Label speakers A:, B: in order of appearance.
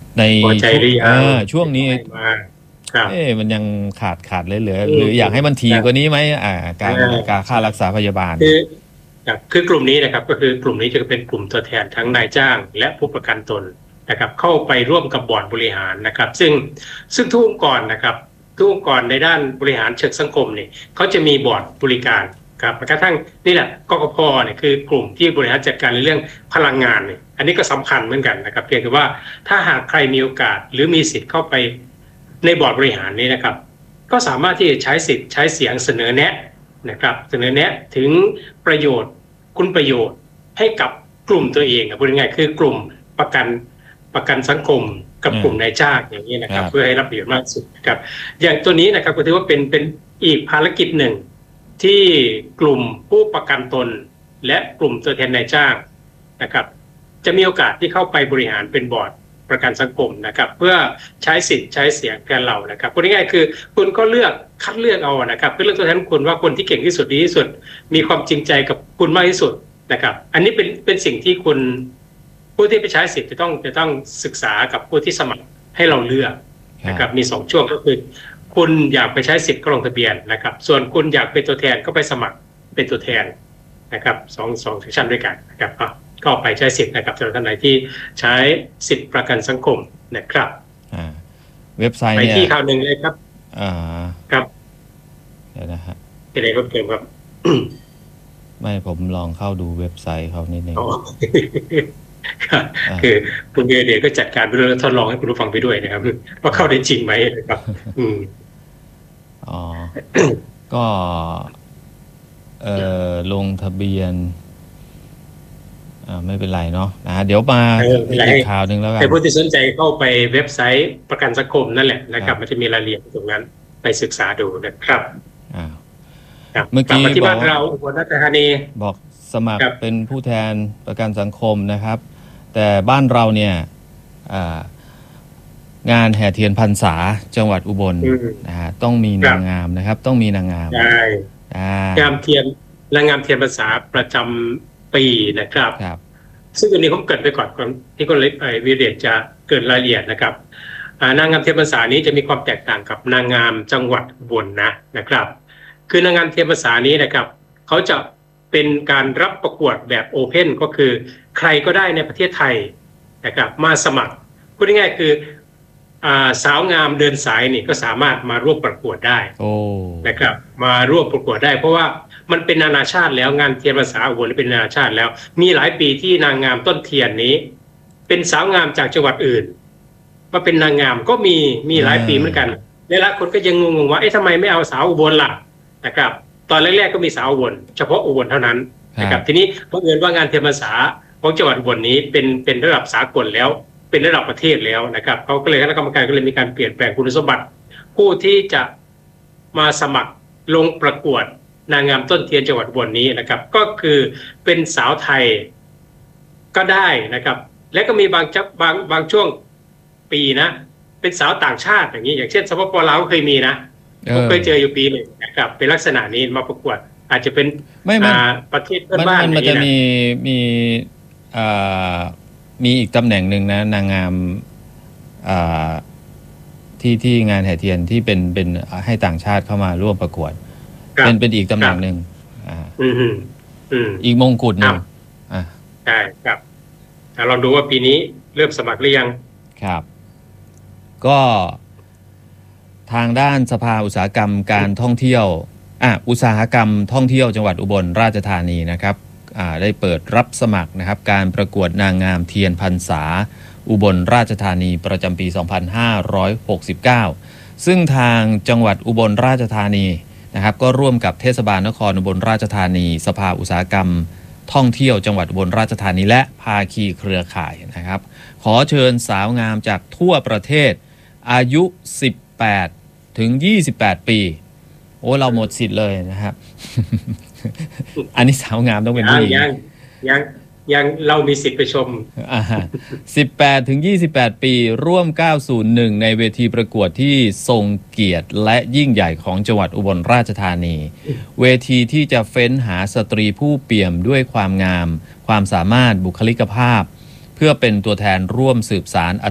A: ใน
B: พอใจหรือยัง
A: ช่วงนี้
B: มาครับ
A: มันยังขาดเหลือหรืออยากให้มันถี่กว่านี้ไหมการค่ารักษาพยาบาล
B: คือครับคือกลุ่มนี้นะครับก็คือกลุ่มนี้จะเป็นกลุ่มตัวแทนทั้งนายจ้างและผู้ประกันตนนะครับเข้าไปร่วมกับบอร์ดบริหารนะครับซึ่งทุกองค์กรนะครับทุกองค์กรในด้านบริหารเชิงสังคมเนี่ยเขาจะมีบอร์ดบริการครับกระทั่งนี่แหละกกพเนี่ยคือกลุ่มที่บริหารจัดการในเรื่องพลังงานเนี่ยอันนี้ก็สำคัญเหมือนกันนะครับเพียงแต่ว่าถ้าหากใครมีโอกาสหรือมีสิทธิ์เข้าไปในบอร์ดบริหารนี้นะครับก็สามารถที่จะใช้สิทธิ์ใช้เสียงเสนอแนะนะครับเสนอแนะถึงประโยชน์คุณประโยชน์ให้กับกลุ่มตัวเองพูดง่ายๆคือกลุ่มประกันสังคมกับกลุ่มนายจ้างอย่างนี้นะครับเพื่อให้รับประโยชน์มากสุดครับอย่างตัวนี้นะครับก็ถือว่าเป็นอีกภารกิจหนึ่งที่กลุ่มผู้ประกันตนและกลุ่มตัวแทนนายจ้างนะครับจะมีโอกาสที่เข้าไปบริหารเป็นบอร์ดประกันสังคมนะครับเพื่อใช้สิทธิ์ใช้เสียงแทนเรานะครับพูดง่ายๆคือคุณก็คัดเลือกเอานะครับคือเลือกตัวแทนคุณว่าคนที่เก่งที่สุดดีที่สุดมีความจริงใจกับคุณมากที่สุดนะครับอันนี้เป็นสิ่งที่คุณผู้ที่ไปใช้สิทธิ์จะต้องศึกษากับผู้ที่สมัครให้เราเลือกนะครับมี2ช่วงก็คือคุณอยากไปใช้สิทธิ์ก็ลงทะเบียนนะครับส่วนคุณอยากเป็นตัวแทนก็ไปสมัครเป็นตัวแทนนะครับสองเซสชันด้วยกันนะครับก็ไปใช้สิทธิ์นะครับสำหรับท่านไหนที่ใช้สิทธิประกันสังคมนะครับ
A: เว็บไซต์
B: ไปที่ข่าวหนึ่งเลยครับครับ
A: เดี๋ยวนะฮะ
B: เป็นอะไรเพิ่มเติมครับ
A: ไม่ผมลองเข้าดูเว็บไซต์เขานิดนึง
B: คือคุณเดชก็จัดการไปด้วยแล้วทดลองให้คุณผู้ฟังไปด้วยนะครับว่าเข้าได้จริงไหมนะครับ
A: ก็ลงทะเบียนไม่เป็นไรเนาะเดี๋ยวมาอีกข่าวหนึ่งแล้วกัน
B: แต่ผู้ที่สนใจเข้าไปเว็บไซต์ประกันสังคมนั่นแหละนะครับมันจะมีรายละเอียดตรงนั้นไปศึกษาดูนะครับ
A: เมื่อกี้
B: บอกเราอุบลราชธานี
A: บอกสมัครเป็นผู้แทนประกันสังคมนะครับแต่บ้านเราเนี่ยงานแห่เทียนพรรษาจังหวัดอุบลนะฮะต้องมีนางงามนะครับต้องมีนางงาม
B: งามเทียนนางงามเทียนพรรษาประจำปีนะครับซึ่งตัวนี้ผมเกิดไปก่อนที่คนวิเดชจะเกิดรายละเอียดนะครับนางงามเทียนพรรษานี้จะมีความแตกต่างกับนางงามจังหวัดอุบลนะครับคือนางงามเทียนพรรษานี้นะครับเขาจะเป็นการรับประกวดแบบโอเพ่นก็คือใครก็ได้ในประเทศไทยนะครับมาสมัครพูดง่ายๆคือสาวงามเดินสายนี่ก็สามารถมาร่วมประกวดได้นะครับมาร่วมประกวดได้เพราะว่ามันเป็นนานาชาติแล้วงานเทียนพรรษาอุบลเป็นนานาชาติแล้วมีหลายปีที่นางงามต้นเทียนนี้เป็นสาวงามจากจังหวัดอื่นมาเป็นนางงามก็มีหลายปีเหมือนกันและหลายคนก็ยังงงว่าทำไมไม่เอาสาวอุบลล่ะนะครับตอนแรกๆก็มีสาวอุบลเฉพาะอุบลเท่านั้นนะครับทีนี้บังเอิญว่างานเทียนพรรษาของจังหวัดอุบลนี้เป็นระดับสากลแล้วเป็นระดับประเทศแล้วนะครับเขาก็เลยคณะกรรมการก็เลยมีการเปลี่ยนแปลงคุณสมบัติผู้ที่จะมาสมัครลงประกวดนางงามต้นเทียนจังหวัดอุบลนี้นะครับก็คือเป็นสาวไทยก็ได้นะครับและก็มีบางช่วงปีนะเป็นสาวต่างชาติอย่างนี้อย่างเช่นสปป.ลาวก็เคยมีนะผมเคยเจออยู่ปีหนึ่งนะครับเป็นลักษณะนี้มาประกวดอาจจะเป็นประเทศเพื่อนบ้าน
A: มันจะมีอีกตำแหน่งหนึ่งนะนางงามที่งานแห่เทียนที่เป็นให้ต่างชาติเข้ามาร่วมประกวดเป็นอีกตำแหน่งหนึ่งอีกมงกุฎหนึ่ง
B: ใช่ครับลองดูว่าปีนี้เริ่มสมัครหรือยัง
A: ครับก็ทางด้านสภาอุตสาหกรรมการท่องเที่ยวอุตสาหกรรมท่องเที่ยวจังหวัดอุบลราชธานีนะครับได้เปิดรับสมัครนะครับการประกวดนางงามเทียนพรรษาอุบลราชธานีประจำปี 2569 ซึ่งทางจังหวัดอุบลราชธานีนะครับก็ร่วมกับเทศบาลนครอุบลราชธานีสภาอุตสาหกรรมท่องเที่ยวจังหวัดอุบลราชธานีและภาคีเครือข่ายนะครับขอเชิญสาวงามจากทั่วประเทศอายุ18ถึง28ปีเราหมดสิทธิ์เลยนะครับ อันนี้สาวงามต้องเป็นผู้หญิง
B: ยังเรามีสิทธิ์ไปชม
A: 18ถึง28ปีร่วมก้าวสู่หนึ่งในเวทีประกวดที่ทรงเกียรติและยิ่งใหญ่ของจังหวัดอุบลราชธานีเวทีที่จะเฟ้นหาสตรีผู้เปี่ยมด้วยความงามความสามารถบุคลิกภาพเพื่อเป็นตัวแทนร่วมสืบสาน